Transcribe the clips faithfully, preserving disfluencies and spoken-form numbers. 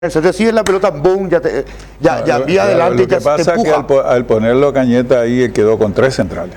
Se recibe la pelota, boom, ya, te, ya, ya lo, vía adelante. Lo que ya pasa es que al, al ponerlo Cañete ahí quedó con tres centrales.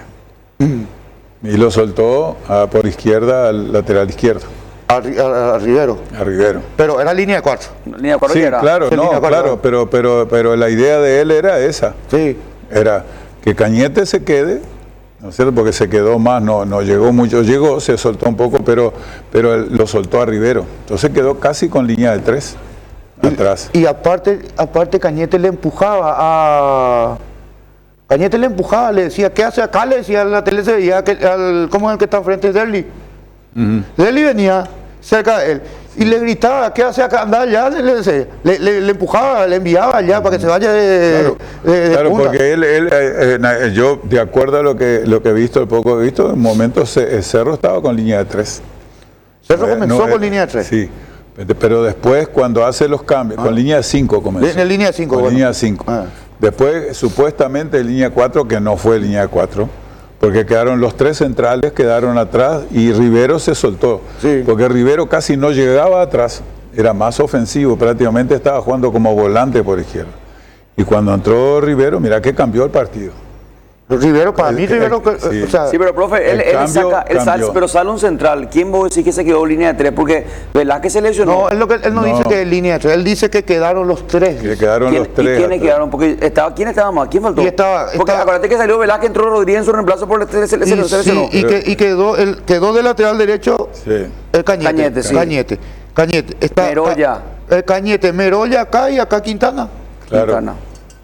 Mm. Y lo soltó a, por izquierda al lateral izquierdo. A, a, a Rivero. A Rivero. Pero era línea de cuatro. Línea de cuatro sí, era. claro, sí, no, línea claro, cuatro. pero, pero, pero la idea de él era esa. Sí. Era que Cañete se quede, ¿no es cierto? Porque se quedó más, no, no llegó mucho, llegó, se soltó un poco, pero, pero él lo soltó a Rivero. Entonces quedó casi con línea de tres. Atrás. Y, y aparte, aparte Cañete le empujaba a... Cañete le empujaba, le decía, ¿qué hace acá? Le decía a la tele, se veía que, al, ¿cómo es el que está enfrente de Derli? Uh-huh. Derli venía cerca de él y le gritaba, ¿qué hace acá? Anda allá, le, decía, le, le, le empujaba, le enviaba allá uh-huh. para que se vaya de, claro, de, de claro punta. Porque él, él eh, eh, yo, de acuerdo a lo que, lo que he visto, el poco he visto, en momentos eh, Cerro estaba con línea de tres. Cerro eh, comenzó no, con eh, línea de tres. Sí. Pero después, cuando hace los cambios, ah. con línea cinco comenzó. En línea cinco, Con bueno. línea cinco. Ah. Después, supuestamente, línea cuatro, que no fue línea cuatro, porque quedaron los tres centrales, quedaron atrás y Rivero se soltó. Sí. Porque Rivero casi no llegaba atrás, era más ofensivo, prácticamente estaba jugando como volante por izquierda. Y cuando entró Rivero, mira que cambió el partido. Rivero, para el, mí Rivero... El, sí. O sea, sí, pero profe, él, él cambio, saca, él sale, pero sale un central. ¿Quién vos decís que se quedó línea de tres? Porque, ¿verdad que se lesionó? No, él, lo que, él no, no dice que es línea de tres, él dice que quedaron los tres. Que quedaron ¿Quién, los tres. ¿Y quiénes quedaron? Porque estaba, ¿quién estaba más? ¿Quién faltó? Y estaba, Porque estaba, acuérdate que salió Velázquez, entró Rodríguez en su reemplazo por el se, se, y, se, se lesionó. Sí, y, que, y quedó, el, quedó de lateral derecho sí. el Cañete. Cañete, sí. Cañete. Cañete. Está, Merolla. El Cañete, Merolla acá y acá Quintana. Claro. Quintana.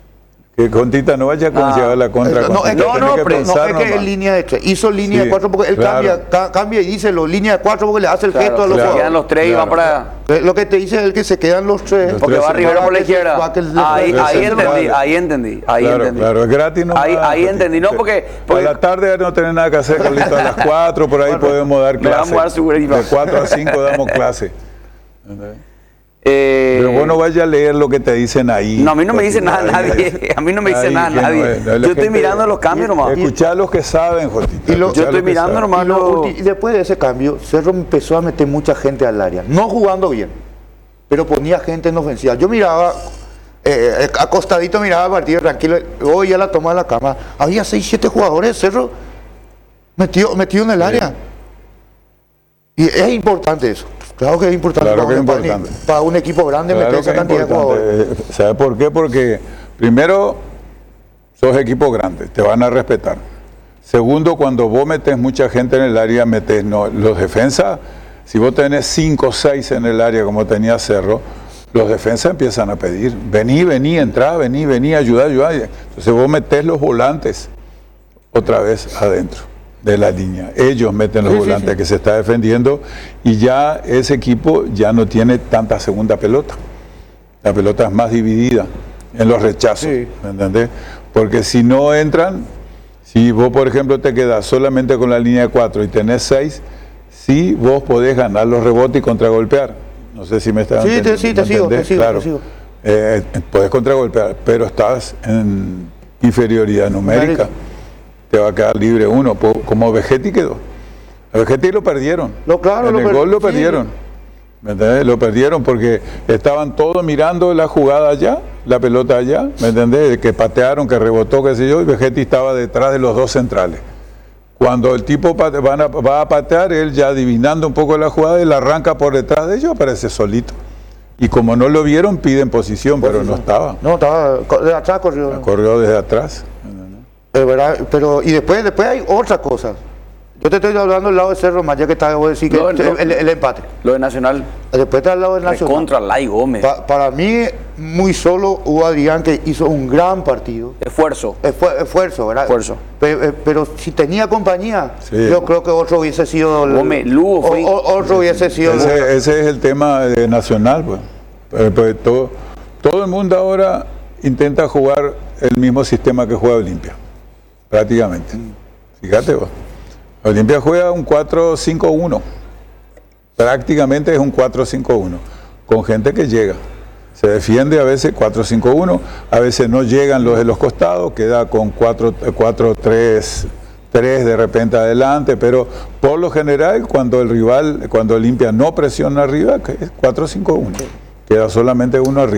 Que con Tita no vaya con llevar la contra. No, es que, no, no, que pero, no, es que en línea de tres. Hizo línea sí, de cuatro porque él claro. cambia, ca, cambia y dice lo línea de cuatro porque le hace el claro, gesto a los claro. jugadores. Quedan los tres claro. y van para. Lo que te dice es el que se quedan los tres. Los porque tres va Rivero por la izquierda. Ahí, ahí entendí, ahí entendí, ahí claro, entendí. Claro, es gratis no. Ahí, ahí entendí, no porque. Por la tarde no tenés nada que hacer, Carlito, a las cuatro por ahí bueno, podemos dar clase. De cuatro a cinco damos clase. Eh, Pero vos no vayas a leer lo que te dicen ahí. No, a mí no me dice nada nadie. A mí no me dice nada nadie. No, no, yo estoy mirando los cambios nomás. Escuchá a los que saben, Jotita. Y lo, yo estoy mirando nomás. Y, lo, y después de ese cambio, Cerro empezó a meter mucha gente al área. No jugando bien, pero ponía gente en ofensiva. Yo miraba, eh, acostadito miraba el partido tranquilo. Hoy ya la toma de la cama. Había seis, siete jugadores, Cerro metido, metido en el área. Sí. Y es importante eso. Claro que es importante, claro para, que es un, importante. Para, para un equipo grande claro meter esa cantidad importante. de jugadores. ¿Sabes por qué? Porque primero, sos equipo grande, te van a respetar. Segundo, cuando vos metés mucha gente en el área, metés no, los defensas, si vos tenés cinco o seis en el área como tenía Cerro, los defensas empiezan a pedir, vení, vení, entrá, vení, vení, ayudá, ayudá. Entonces vos metés los volantes otra vez adentro de la línea. Ellos meten los sí, volantes sí, sí. que se está defendiendo y ya ese equipo ya no tiene tanta segunda pelota. La pelota es más dividida en los rechazos, sí. ¿me entendés? Porque si no entran, si vos por ejemplo te quedas solamente con la línea de cuatro y tenés seis, sí vos podés ganar los rebotes y contragolpear. No sé si me estás sí, entendiendo. Sí, te sigo, te sigo, claro. te sigo. Eh, podés contragolpear, pero estás en inferioridad numérica. Te va a quedar libre uno, como Vegetti quedó. A Vegetti lo perdieron. Lo, claro, en lo el per gol lo sí. perdieron. ¿Me entendés? Lo perdieron porque estaban todos mirando la jugada allá, la pelota allá, ¿me entendés? Que patearon, que rebotó, qué sé yo, y Vegetti estaba detrás de los dos centrales. Cuando el tipo van a, va a patear, él ya adivinando un poco la jugada, él arranca por detrás de ellos, aparece solito. Y como no lo vieron, piden posición, pero no estaba. No, estaba, de atrás corrió. Corrió desde atrás. Es verdad, pero y después después hay otra cosa. Yo te estoy hablando del lado de Cerro, más ya que está, voy a decir que lo, el, lo, el, el empate. Lo de Nacional. Después está al lado del Nacional. Contra Lai Gómez. Pa, para mí, muy solo hubo Adrián que hizo un gran partido. Esfuerzo. Esfu esfuerzo, ¿verdad? Esfuerzo. Pero, pero si tenía compañía, sí. yo creo que otro hubiese sido. El, Gómez, Lugo fue. O, otro hubiese sido. Ese, el, ese es el tema de Nacional, pues. Pues, pues todo, todo el mundo ahora intenta jugar el mismo sistema que juega Olimpia. Prácticamente. Fíjate vos. Olimpia juega un cuatro cinco uno. Prácticamente es un cuatro cinco uno. Con gente que llega. Se defiende a veces cuatro cinco uno. A veces no llegan los de los costados. Queda con cuatro tres de repente adelante. Pero por lo general, cuando el rival, cuando Olimpia no presiona arriba, es cuatro cinco uno. queda solamente uno arriba.